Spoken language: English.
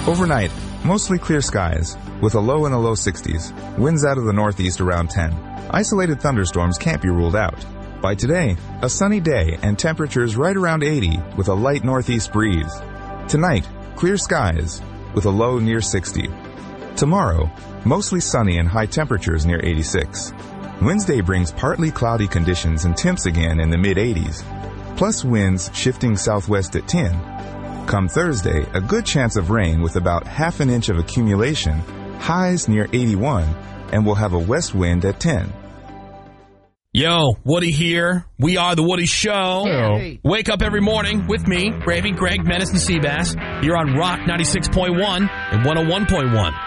Overnight, mostly clear skies, with a low in the low 60s. Winds out of the northeast around 10. Isolated thunderstorms can't be ruled out. By today, a sunny day and temperatures right around 80 with a light northeast breeze. Tonight, clear skies with a low near 60. Tomorrow, mostly sunny and high temperatures near 86. Wednesday brings partly cloudy conditions and temps again in the mid-80s, plus winds shifting southwest at 10. Come Thursday, a good chance of rain with about half an inch of accumulation, highs near 81, and we'll have a west wind at 10. Yo, Woody here. We are The Woody Show. Hey. Wake up every morning with me, Gravy, Greg, Menace, and Seabass. You're on Rock 96.1 and 101.1.